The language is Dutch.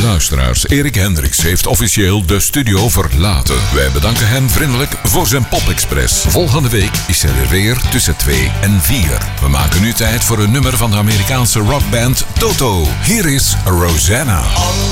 luisteraars, Erik Hendricks heeft officieel de studio verlaten. Wij bedanken hem vriendelijk voor zijn Pop-Express. Volgende week is hij er weer tussen 2 en 4. We maken nu tijd voor een nummer van de Amerikaanse rockband Toto. Hier is Rosanna.